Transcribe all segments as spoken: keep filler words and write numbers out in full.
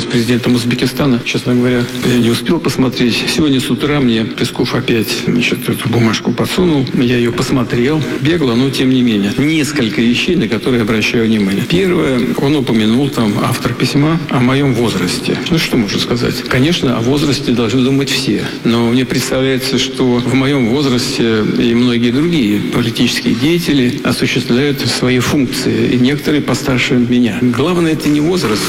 с президентом Узбекистана. Честно говоря, я не успел посмотреть. Сегодня с утра мне Песков опять, значит, эту бумажку подсунул. Я ее посмотрел, бегло, но тем не менее. Несколько вещей, на которые я обращаю внимание. Первое, он упомянул там, автор письма, о моем возрасте. Ну, что можно сказать? Конечно, о возрасте должны думать все. Но мне представляется, что в моем возрасте и многие другие политические деятели осуществляют свои функции. И некоторые постарше меня. Главное, это не возраст.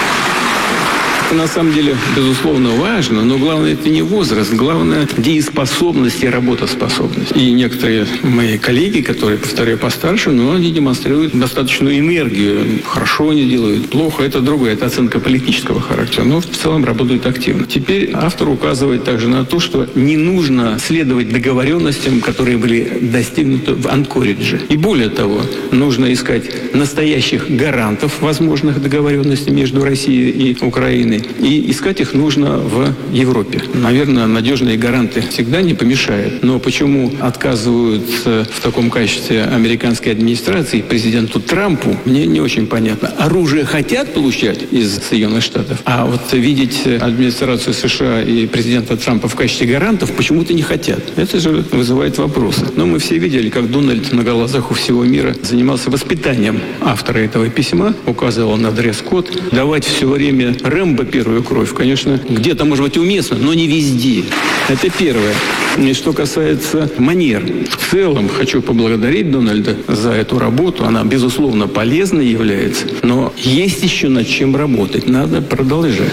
Это на самом деле, безусловно, важно, но главное это не возраст, главное дееспособность и работоспособность. И некоторые мои коллеги, которые, повторяю, постарше, но они демонстрируют достаточную энергию. Хорошо они делают, плохо, это другое, это оценка политического характера, но в целом работают активно. Теперь автор указывает также на то, что не нужно следовать договоренностям, которые были достигнуты в Анкоридже. И более того, нужно искать настоящих гарантов возможных договоренностей между Россией и Украиной. И искать их нужно в Европе. Наверное, надежные гаранты всегда не помешают. Но почему отказывают в таком качестве американской администрации президенту Трампу, мне не очень понятно. Оружие хотят получать из Соединенных Штатов, а вот видеть администрацию США и президента Трампа в качестве гарантов почему-то не хотят. Это же вызывает вопросы. Но мы все видели, как Дональд на глазах у всего мира занимался воспитанием автора этого письма, указывал на дресс-код. Давать все время Рэмбо первую кровь, конечно, где-то, может быть, уместно, но не везде. Это первое. И что касается манер. В целом, хочу поблагодарить Дональда за эту работу. Она, безусловно, полезной является, но есть еще над чем работать. Надо продолжать.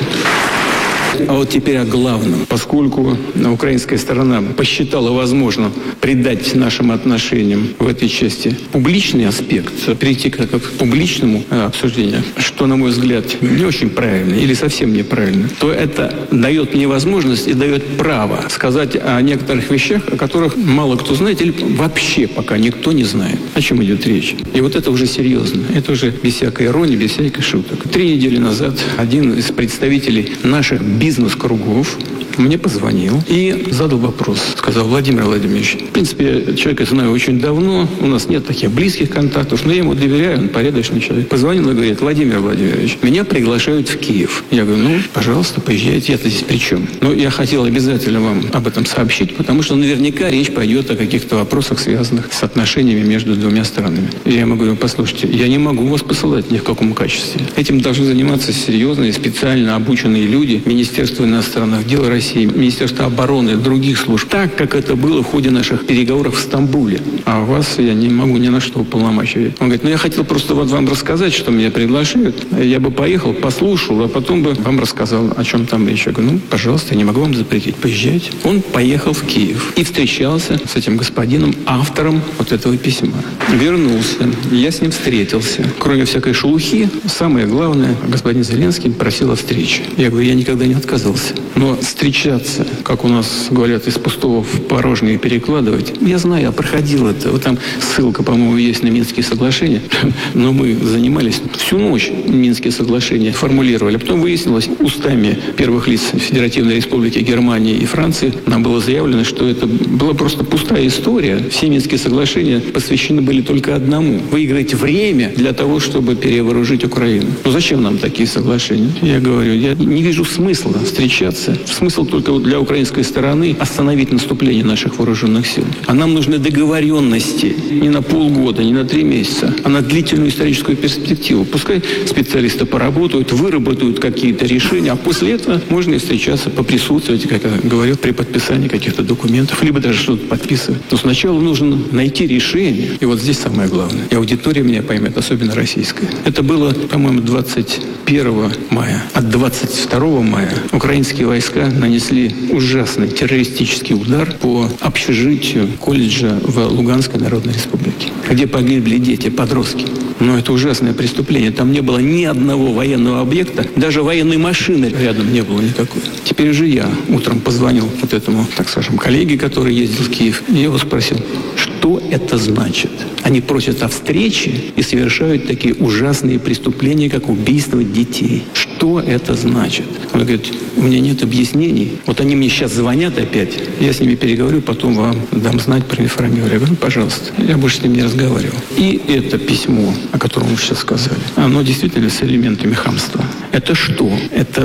А вот теперь о главном. Поскольку украинская сторона посчитала возможным придать нашим отношениям в этой части публичный аспект, перейти к, к публичному обсуждению, что, на мой взгляд, не очень правильно или совсем неправильно, то это дает мне возможность и дает право сказать о некоторых вещах, о которых мало кто знает или вообще пока никто не знает, о чем идет речь. И вот это уже серьезно. Это уже без всякой иронии, без всяких шуток. Три недели назад один из представителей наших бизнес-кругов мне позвонил и задал вопрос. Сказал: Владимир Владимирович, в принципе, человека знаю очень давно, у нас нет таких близких контактов, но я ему доверяю, он порядочный человек. Позвонил и говорит: Владимир Владимирович, меня приглашают в Киев. Я говорю: ну, пожалуйста, поезжайте, я-то здесь при чем? Но я хотел обязательно вам об этом сообщить, потому что наверняка речь пойдет о каких-то вопросах, связанных с отношениями между двумя странами. И я ему говорю: послушайте, я не могу вас посылать ни в каком качестве. Этим должны заниматься серьезные, специально обученные люди, Министерство иностранных дел России, Министерство обороны, других служб, так, как это было в ходе наших переговоров в Стамбуле. А вас я не могу ни на что уполномачивать. Он говорит: ну я хотел просто вот вам рассказать, что меня приглашают. Я бы поехал, послушал, а потом бы вам рассказал, о чем там речь. Я говорю: ну, пожалуйста, я не могу вам запретить, поезжайте. Он поехал в Киев и встречался с этим господином, автором вот этого письма. Вернулся, я с ним встретился. Кроме всякой шелухи, самое главное, господин Зеленский просил о встрече. Я говорю: я никогда не отказывался. Но встречаться, как у нас говорят, из пустого в порожнее перекладывать, я знаю, я проходил это. Вот там ссылка, по-моему, есть на Минские соглашения. Но мы занимались всю ночь Минские соглашения, формулировали. Потом выяснилось, устами первых лиц Федеративной Республики Германии и Франции нам было заявлено, что это была просто пустая история. Все Минские соглашения посвящены были только одному: выиграть время для того, чтобы перевооружить Украину. Ну зачем нам такие соглашения? Я говорю, я не вижу смысла встречаться. Смысл только для украинской стороны остановить наступление наших вооруженных сил. А нам нужны договоренности не на полгода, не на три месяца, а на длительную историческую перспективу. Пускай специалисты поработают, выработают какие-то решения, а после этого можно и встречаться, поприсутствовать, как я говорил, при подписании каких-то документов, либо даже что-то подписывать. Но сначала нужно найти решение. И вот здесь самое главное. И аудитория меня поймет, особенно российская. Это было, по-моему, двадцать первого мая. От двадцать второго мая украинские войска нанесли ужасный террористический удар по общежитию колледжа в Луганской Народной Республике, где погибли дети, подростки. Но это ужасное преступление. Там не было ни одного военного объекта, даже военной машины рядом не было никакой. Теперь же я утром позвонил вот этому, так скажем, коллеге, который ездил в Киев, и я его спросил, что это значит? Они просят о встрече и совершают такие ужасные преступления, как убийство детей. Что это значит? Он говорит: у меня нет объяснений. Вот они мне сейчас звонят опять, я с ними переговорю, потом вам дам знать, проинформирую. Я говорю: ну, пожалуйста, я больше с ними не разговаривал. И это письмо, о котором вы сейчас сказали, оно действительно с элементами хамства. Это что? Это